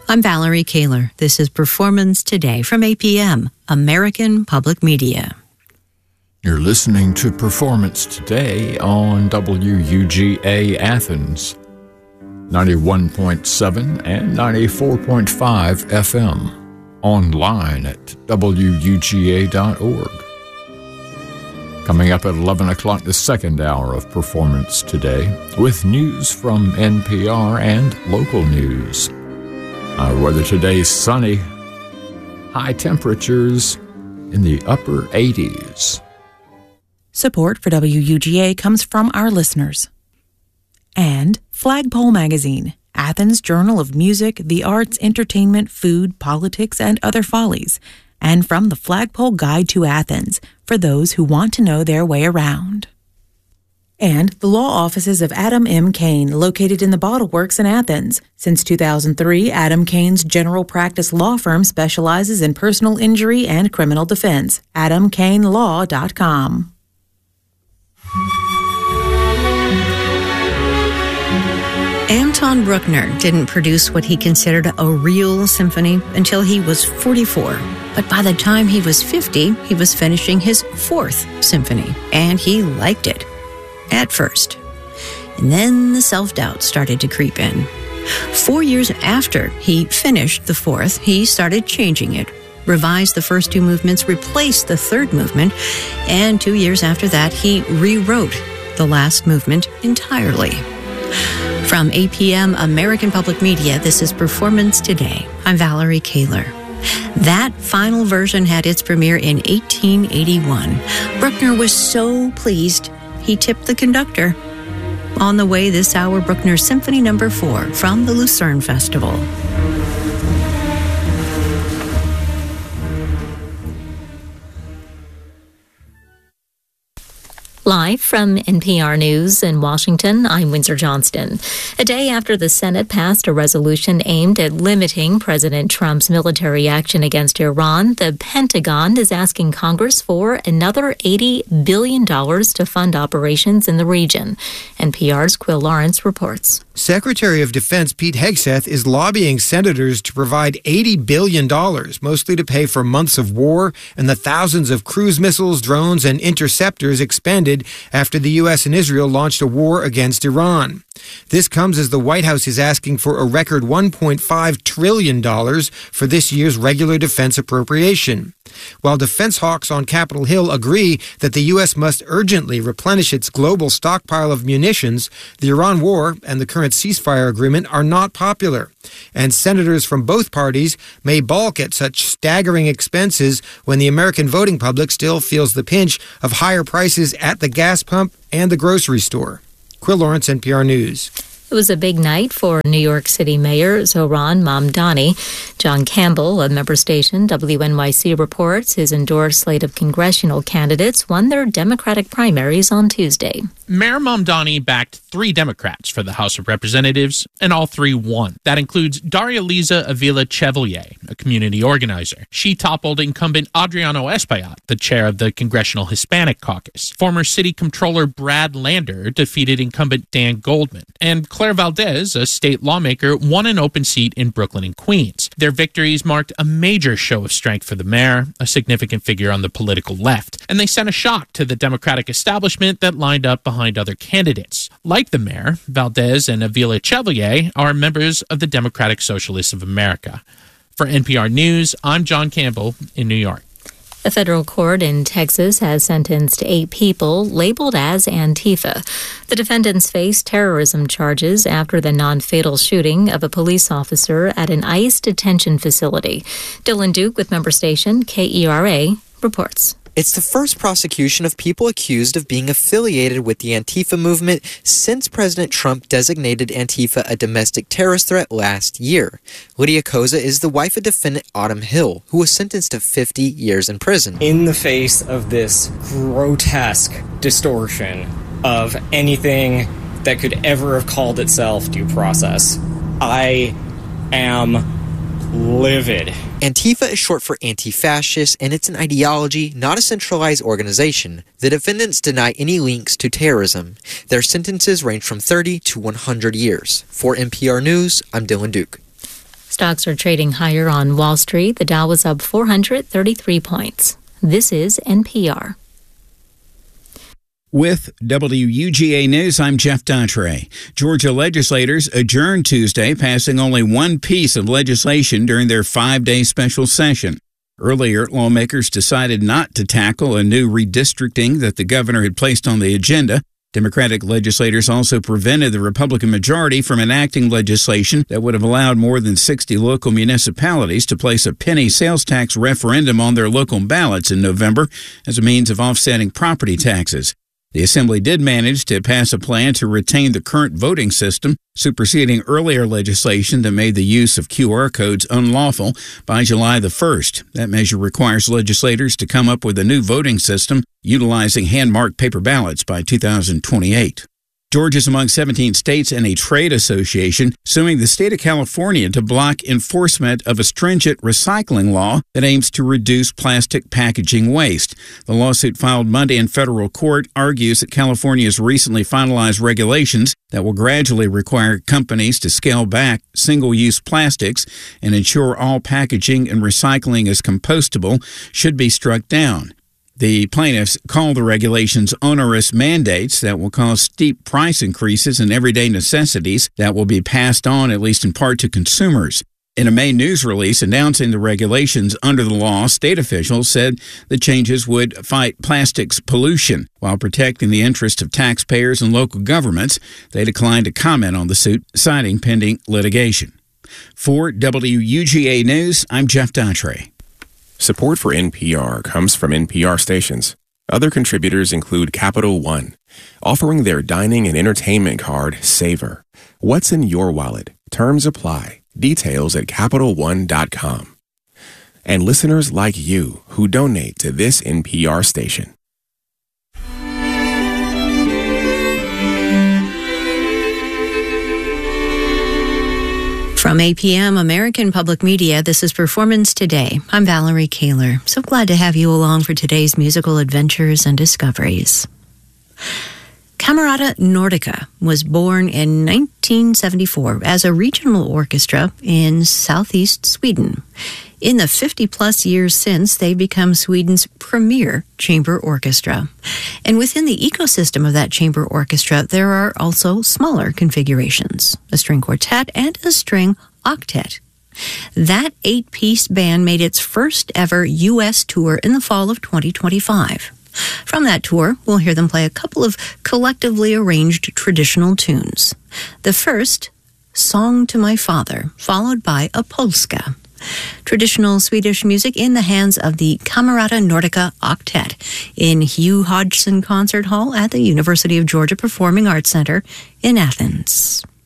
I'm Valerie Kaler. This is Performance Today from APM, American Public Media. You're listening to Performance Today on WUGA Athens, 91.7 and 94.5 FM, online at WUGA.org. Coming up at 11 o'clock, the second hour of Performance Today, with news from NPR and local news. Our weather today is sunny, high temperatures in the upper 80s. Support for WUGA comes from our listeners. And Flagpole Magazine, Athens' journal of music, the arts, entertainment, food, politics, and other follies. And from the Flagpole Guide to Athens, for those who want to know their way around. And the law offices of Adam M. Kane, located in the Bottle Works in Athens. Since 2003, Adam Kane's general practice law firm specializes in personal injury and criminal defense. AdamKaneLaw.com. Anton Bruckner didn't produce what he considered a real symphony until he was 44. But by the time he was 50, he was finishing his fourth symphony, and he liked it. At first. And then the self-doubt started to creep in. 4 years after he finished the fourth, he started changing it, revised the first two movements, replaced the third movement, and 2 years after that, he rewrote the last movement entirely. From APM American Public Media, this is Performance Today. I'm Valerie Kaler. That final version had its premiere in 1881. Bruckner was so pleased, he tipped the conductor. On the way this hour, Bruckner's Symphony No. 4 from the Lucerne Festival. Live from NPR News in Washington, I'm Windsor Johnston. A day after the Senate passed a resolution aimed at limiting President Trump's military action against Iran, the Pentagon is asking Congress for another $80 billion to fund operations in the region. NPR's Quill Lawrence reports. Secretary of Defense Pete Hegseth is lobbying senators to provide $80 billion, mostly to pay for months of war and the thousands of cruise missiles, drones, and interceptors expended after the U.S. and Israel launched a war against Iran. This comes as the White House is asking for a record $1.5 trillion for this year's regular defense appropriation. While defense hawks on Capitol Hill agree that the U.S. must urgently replenish its global stockpile of munitions, the Iran war and the current ceasefire agreement are not popular. And senators from both parties may balk at such staggering expenses when the American voting public still feels the pinch of higher prices at the gas pump and the grocery store. Quill Lawrence, NPR News. It was a big night for New York City Mayor Zohran Mamdani. John Campbell of member station WNYC reports his endorsed slate of congressional candidates won their Democratic primaries on Tuesday. Mayor Mamdani backed 3 Democrats for the House of Representatives, and all 3 won. That includes Daria-Liza Avila Chevalier, a community organizer. She toppled incumbent Adriano Espaillat, the chair of the Congressional Hispanic Caucus. Former City Comptroller Brad Lander defeated incumbent Dan Goldman. And Claire Valdez, a state lawmaker, won an open seat in Brooklyn and Queens. Their victories marked a major show of strength for the mayor, a significant figure on the political left. And they sent a shock to the Democratic establishment that lined up behind other candidates. Like the mayor, Valdez and Avila Chevalier are members of the Democratic Socialists of America. For NPR News, I'm John Campbell in New York. A federal court in Texas has sentenced 8 people labeled as Antifa. The defendants face terrorism charges after the non-fatal shooting of a police officer at an ICE detention facility. Dylan Duke with member station KERA reports. It's the first prosecution of people accused of being affiliated with the Antifa movement since President Trump designated Antifa a domestic terrorist threat last year. Lydia Koza is the wife of defendant Autumn Hill, who was sentenced to 50 years in prison. In the face of this grotesque distortion of anything that could ever have called itself due process, I am livid. Antifa is short for anti-fascist, and it's an ideology, not a centralized organization. The defendants deny any links to terrorism. Their sentences range from 30 to 100 years. For NPR News, I'm Dylan Duke. Stocks are trading higher on Wall Street. The Dow was up 433 points. This is NPR. With WUGA News, I'm Jeff Daughtry. Georgia legislators adjourned Tuesday, passing only one piece of legislation during their 5-day special session. Earlier, lawmakers decided not to tackle a new redistricting that the governor had placed on the agenda. Democratic legislators also prevented the Republican majority from enacting legislation that would have allowed more than 60 local municipalities to place a penny sales tax referendum on their local ballots in November as a means of offsetting property taxes. The Assembly did manage to pass a plan to retain the current voting system, superseding earlier legislation that made the use of QR codes unlawful by July the 1st. That measure requires legislators to come up with a new voting system utilizing hand-marked paper ballots by 2028. Georgia's among 17 states and a trade association suing the state of California to block enforcement of a stringent recycling law that aims to reduce plastic packaging waste. The lawsuit filed Monday in federal court argues that California's recently finalized regulations that will gradually require companies to scale back single-use plastics and ensure all packaging and recycling is compostable should be struck down. The plaintiffs call the regulations onerous mandates that will cause steep price increases in everyday necessities that will be passed on, at least in part, to consumers. In a May news release announcing the regulations under the law, state officials said the changes would fight plastics pollution while protecting the interests of taxpayers and local governments. They declined to comment on the suit, citing pending litigation. For WUGA News, I'm Jeff Daughtry. Support for NPR comes from NPR stations. Other contributors include Capital One, offering their dining and entertainment card, Savor. What's in your wallet? Terms apply. Details at CapitalOne.com. And listeners like you who donate to this NPR station. From APM, American Public Media, this is Performance Today. I'm Valerie Kaler. So glad to have you along for today's musical adventures and discoveries. Camerata Nordica was born in 1974 as a regional orchestra in southeast Sweden. In the 50-plus years since, they've become Sweden's premier chamber orchestra. And within the ecosystem of that chamber orchestra, there are also smaller configurations, a string quartet and a string octet. That 8-piece band made its first ever U.S. tour in the fall of 2025. From that tour, we'll hear them play a couple of collectively arranged traditional tunes. The first, Song to My Father, followed by a polska. Traditional Swedish music in the hands of the Camerata Nordica Octet in Hugh Hodgson Concert Hall at the University of Georgia Performing Arts Center in Athens.